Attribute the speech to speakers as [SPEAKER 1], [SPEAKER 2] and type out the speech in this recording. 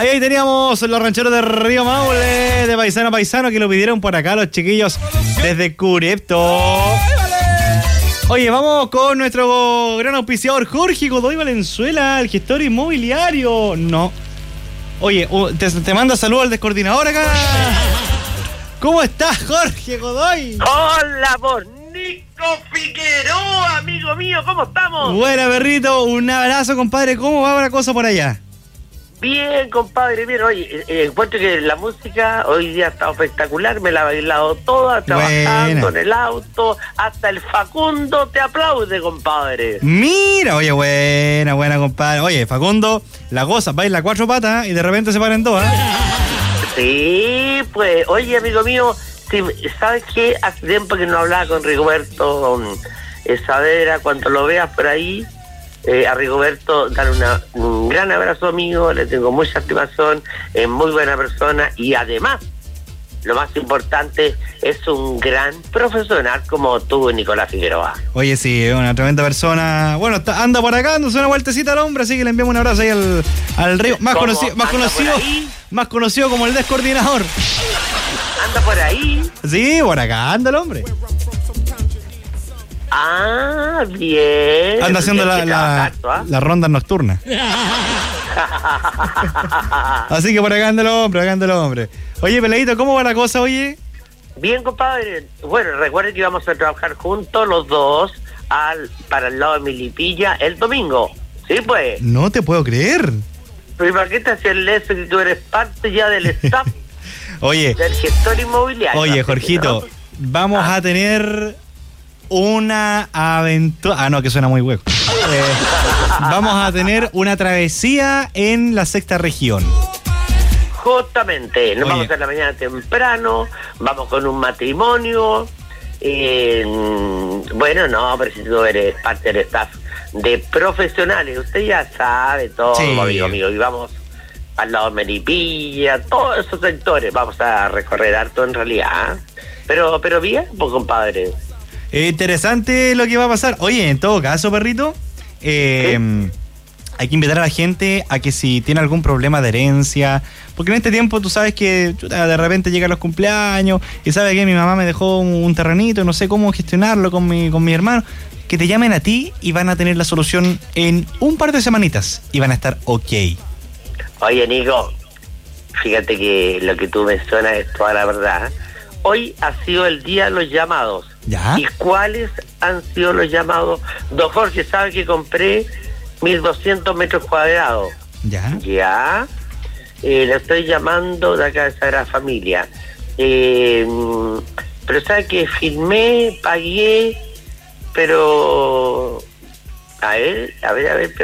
[SPEAKER 1] Ahí teníamos los rancheros de Río Maule, de Paisano a Paisano, que lo pidieron por acá los chiquillos desde Curepto. Oye, vamos con nuestro gran auspiciador Jorge Godoy Valenzuela, el gestor inmobiliario. No. Oye, te manda saludos al descoordinador acá. ¿Cómo estás, Jorge Godoy?
[SPEAKER 2] Hola, por Nico Figueroa, amigo mío, ¿cómo estamos?
[SPEAKER 1] Buena, perrito, un abrazo, compadre. ¿Cómo va la cosa por allá?
[SPEAKER 2] Bien, compadre, bien. Oye, encuentro que la música hoy día ha estado espectacular, me la he bailado toda, trabajando en el auto, hasta el Facundo te aplaude, compadre.
[SPEAKER 1] Mira, oye, buena, compadre. Oye, Facundo, la goza, baila 4 patas y de repente se paran 2, ¿eh?
[SPEAKER 2] Sí, pues, oye, amigo mío, sí, ¿sabes qué? Hace tiempo que no hablaba con Rigoberto Saavedra. Cuando lo veas por ahí, a Rigoberto, dar un gran abrazo, amigo, le tengo mucha estimación, es muy buena persona y además, lo más importante, es un gran profesional como tú, Nicolás Figueroa.
[SPEAKER 1] Oye, sí, es una tremenda persona. Bueno, anda por acá, dándose una vueltecita al hombre, así que le enviamos un abrazo ahí al Río. Más conocido como el descoordinador.
[SPEAKER 2] ¿Anda por ahí?
[SPEAKER 1] Sí, por acá anda el hombre.
[SPEAKER 2] Ah, bien.
[SPEAKER 1] Anda haciendo la ronda nocturna. Así que por acá anda el hombre, Oye, Peladito, ¿cómo va la cosa, oye?
[SPEAKER 2] Bien, compadre. Bueno, recuerden que íbamos a trabajar juntos los dos para el lado de Milipilla el domingo. Sí, pues.
[SPEAKER 1] No te puedo creer.
[SPEAKER 2] Pero ¿para qué te hacen eso si tú eres parte ya del staff?
[SPEAKER 1] Oye.
[SPEAKER 2] Del gestor inmobiliario.
[SPEAKER 1] Oye, Jorgito, ¿no? Vamos a tener una aventura. No, que suena muy hueco. Vamos a tener una travesía en la sexta región.
[SPEAKER 2] Justamente, nos vamos a la mañana temprano, vamos con un matrimonio. Bueno, no, pero si tú eres parte del staff de profesionales, usted ya sabe todo, sí, amigo. Y vamos al lado de Melipilla, todos esos sectores, vamos a recorrer harto en realidad. Pero bien, pues, compadre.
[SPEAKER 1] Interesante lo que va a pasar. Oye, en todo caso, perrito, ¿sí? Hay que invitar a la gente a que si tiene algún problema de herencia, porque en este tiempo tú sabes que de repente llegan los cumpleaños y sabes que mi mamá me dejó un terrenito, no sé cómo gestionarlo con mi hermano, que te llamen a ti y van a tener la solución en un par de semanitas y van a estar ok.
[SPEAKER 2] Oye, Nico, fíjate que lo que tú mencionas es toda la verdad. Hoy ha sido el día de los llamados.
[SPEAKER 1] ¿Ya?
[SPEAKER 2] ¿Y cuáles han sido los llamados? Don Jorge, ¿sabe que compré 1.200 metros cuadrados?
[SPEAKER 1] Ya.
[SPEAKER 2] Le estoy llamando de acá de Sagrada Familia. Pero sabe que firmé, pagué, pero... A ver,